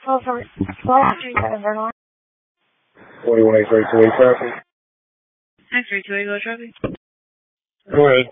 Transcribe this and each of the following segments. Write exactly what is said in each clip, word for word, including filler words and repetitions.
twelve from twelve Street to Vernon. forty-one X-ray two eight traffic. X-ray two eight, go traffic. Go ahead.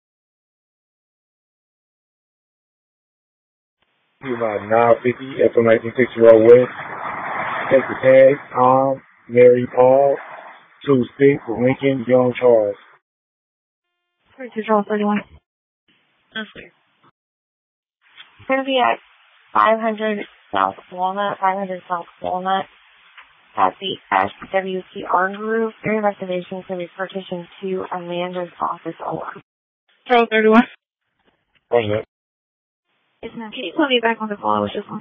You about nine fifty, F M nineteen sixty Road West. Take the tag, Tom, Mary Paul, two six, Lincoln, Young Charles. thirty-two, twelve, thirty-one. That's clear. It's going to be at five hundred South Walnut, five hundred South Walnut, at the S W C R group. Area reservations can be partitioned to Amanda's office alone. twelve thirty-one. What's that? Yes, ma'am. Can you put me back on the call? I was just on.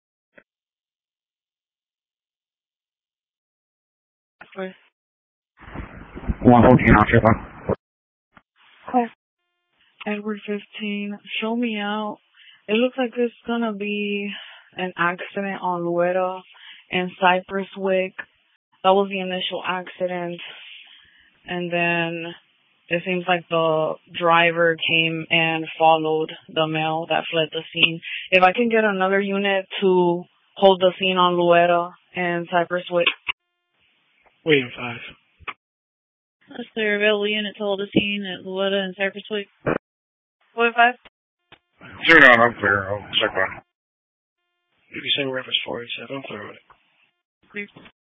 Clear. one fourteen, I'll check on. Clear. Edward fifteen, show me out. It looks like it's gonna be an accident on Luetta and Cypress Wick. That was the initial accident. And then it seems like the driver came and followed the male that fled the scene. If I can get another unit to hold the scene on Luetta and Cypress Wick. William five. That's clear. Available unit to hold the scene at Luetta and Cypress Wick. William five. Sure, no, I'm clear. I'll check on. If you say reference four eight seven, I'm clear with it. Clear.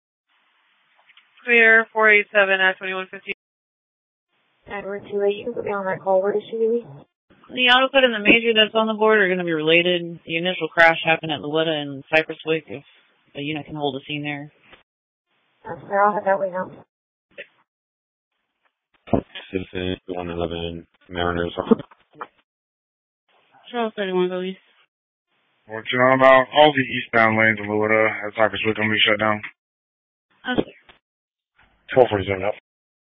Clear, four eight seven at twenty-one fifty. Edward two eight, you can put me on that call. Where is she leaving? The auto cut and the major that's on the board are going to be related. The initial crash happened at Luetta and Cypress Wick. If the unit can hold the scene there. That's fair. I'll have that way now. Citizen one eleven Mariners. twelve thirty-one, police. What you know about all the eastbound lanes of Luetta at Cypress Wick gonna be shut down? That's clear. twelve forty-seven up.